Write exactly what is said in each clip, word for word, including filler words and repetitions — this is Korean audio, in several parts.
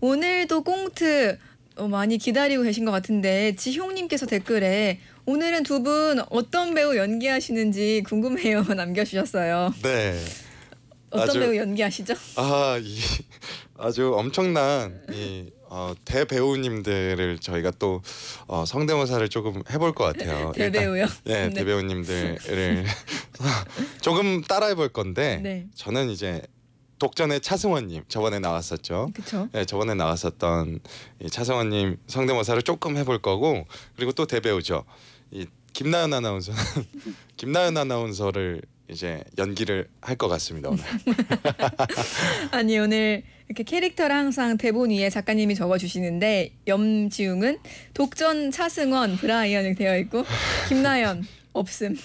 오늘도 꽁트 어, 많이 기다리고 계신 것 같은데 지효님께서 댓글에 오늘은 두 분 어떤 배우 연기하시는지 궁금해요 남겨주셨어요. 네. 어떤 아주, 배우 연기하시죠? 아, 이 아주 엄청난 이 어, 대배우님들을 저희가 또 어, 성대모사를 조금 해볼 것 같아요. 대배우요? 네, 네. 대배우님들을 조금 따라해볼 건데 네. 저는 이제 독전의 차승원님 저번에 나왔었죠. 그렇죠. 네, 저번에 나왔었던 이 차승원님 성대모사를 조금 해볼 거고, 그리고 또 대배우죠. 이 김나연 아나운서는 김나연 아나운서를 이제 연기를 할 것 같습니다 오늘. 아니 오늘 이렇게 캐릭터를 항상 대본 위에 작가님이 적어주시는데 염지웅은 독전 차승원 브라이언 이렇게 되어 있고 김나연 없음.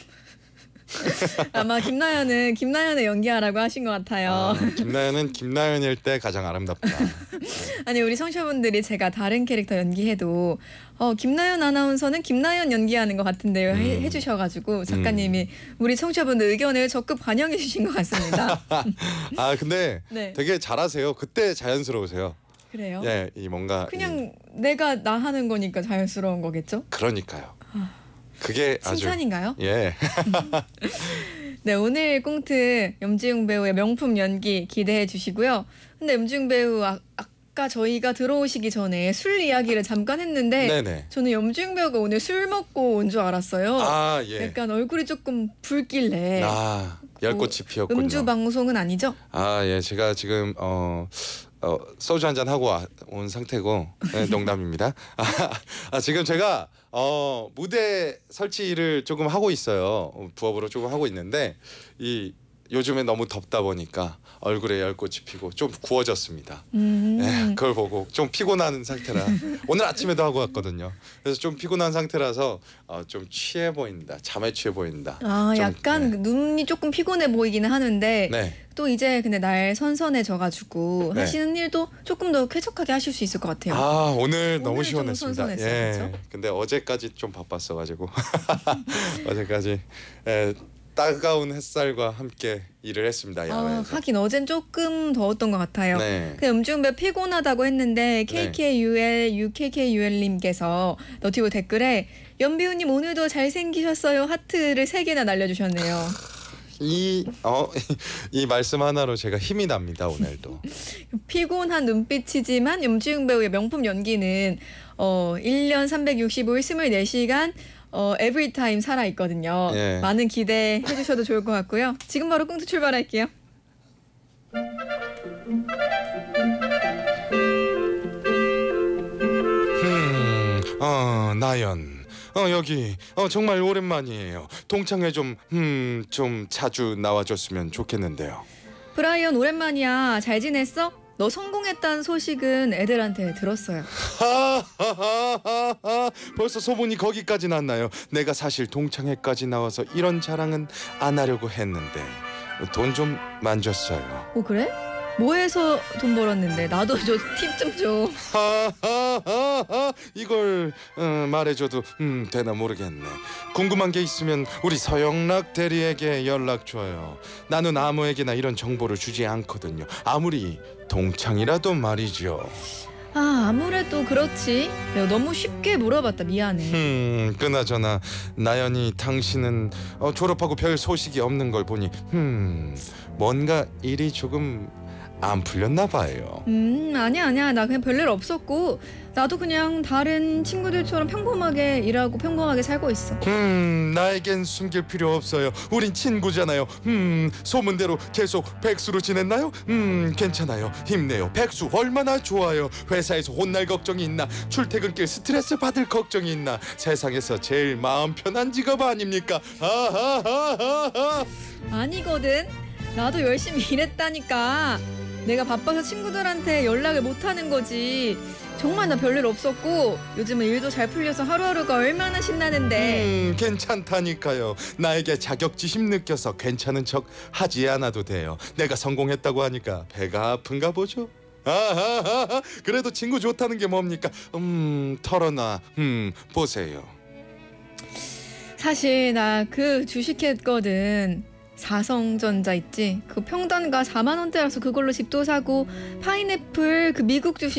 아마 김나연은 김나연을 연기하라고 하신 것 같아요. 아, 김나연은 김나연일 때 가장 아름답다. 아니 우리 청취자분들이 제가 다른 캐릭터 연기해도 어, 김나연 아나운서는 김나연 연기하는 것 같은데요 음. 해, 해주셔가지고 작가님이 음. 우리 청취자분들 의견을 적극 반영해 주신 것 같습니다. 아 근데 네. 되게 잘하세요. 그때 자연스러우세요. 그래요? 예, 이 뭔가 그냥 이... 내가 나 하는 거니까 자연스러운 거겠죠? 그러니까요. 그게 칭찬인가요? 아주 예. 네, 오늘 꽁트 염지웅 배우의 명품 연기 기대해 주시고요. 근데 염지웅 배우 아, 아까 저희가 들어오시기 전에 술 이야기를 잠깐 했는데 네네. 저는 염지웅 배우가 오늘 술 먹고 온 줄 알았어요. 아, 예. 약간 얼굴이 조금 붉길래. 아, 열꽃이 피었군요. 음주 방송은 아니죠? 아, 예. 제가 지금 어 어, 소주 한잔 하고 온 상태고. 네, 농담입니다. 아, 아, 지금 제가 어, 무대 설치를 조금 하고 있어요. 부업으로 조금 하고 있는데 이 요즘에 너무 덥다 보니까 얼굴에 열꽃이 피고 좀 구워졌습니다. 음. 네, 그걸 보고 좀 피곤한 상태라 오늘 아침에도 하고 왔거든요. 그래서 좀 피곤한 상태라서 어, 좀 취해 보인다. 잠에 취해 보인다. 아, 좀, 약간 네. 눈이 조금 피곤해 보이기는 하는데 네. 또 이제 근데 날 선선해져가지고 네. 하시는 일도 조금 더 쾌적하게 하실 수 있을 것 같아요. 아 오늘 너무 시원했습니다. 선선했어요, 예. 그렇죠? 근데 어제까지 좀 바빴어가지고 어제까지 예, 따가운 햇살과 함께 일을 했습니다. 야외에서. 아, 하긴 어젠 조금 더웠던 것 같아요. 네. 그 음중배 피곤하다고 했는데 케이케이유엘 유케이케이유엘님께서 너튜브 댓글에 연배우님 오늘도 잘생기셨어요 하트를 세 개나 날려주셨네요. 이, 어, 이 말씀 하나로 제가 힘이 납니다 오늘도. 피곤한 눈빛이지만 염지웅 배우의 명품 연기는 어, 일 년 삼백육십오 일 이십사 시간 어, 에브리타임 살아있거든요. 예. 많은 기대해 주셔도 좋을 것 같고요. 지금 바로 꽁트 출발할게요. 음, 어, 나연. 어 여기 어 정말 오랜만이에요. 동창회 좀 음 좀 자주 나와줬으면 좋겠는데요. 브라이언 오랜만이야. 잘 지냈어? 너 성공했다는 소식은 애들한테 들었어요. 하하하하 벌써 소문이 거기까지 났나요? 내가 사실 동창회까지 나와서 이런 자랑은 안 하려고 했는데 돈 좀 만졌어요. 오 그래? 뭐해서 돈 벌었는데 나도 저 팁 좀 줘. 하하하하 이걸 어, 말해줘도 음, 되나 모르겠네. 궁금한 게 있으면 우리 서영락 대리에게 연락 줘요. 나는 아무에게나 이런 정보를 주지 않거든요. 아무리 동창이라도 말이죠. 아 아무래도 그렇지. 내가 너무 쉽게 물어봤다. 미안해. 음 그나저나 나연이 당신은 어, 졸업하고 별 소식이 없는 걸 보니 음 뭔가 일이 조금 안 풀렸나 봐요. 음 아니야 아니야 나 그냥 별일 없었고 나도 그냥 다른 친구들처럼 평범하게 일하고 평범하게 살고 있어. 음 나에겐 숨길 필요 없어요. 우린 친구잖아요. 음 소문대로 계속 백수로 지냈나요? 음 괜찮아요. 힘내요. 백수 얼마나 좋아요. 회사에서 혼날 걱정이 있나? 출퇴근길 스트레스 받을 걱정이 있나? 세상에서 제일 마음 편한 직업 아닙니까? 아하하하하. 아니거든. 나도 열심히 일했다니까. 내가 바빠서 친구들한테 연락을 못하는 거지. 정말 나 별일 없었고 요즘은 일도 잘 풀려서 하루하루가 얼마나 신나는데. 음 괜찮다니까요. 나에게 자격지심 느껴서 괜찮은 척 하지 않아도 돼요. 내가 성공했다고 하니까 배가 아픈가 보죠. 아하하하 그래도 친구 좋다는 게 뭡니까? 음 털어놔. 음 보세요. 사실 나 그 주식했거든. 사성전자 있지? 그 평단가 사만 원대라서 그걸로 집도 사고 파인애플 그 미국 주식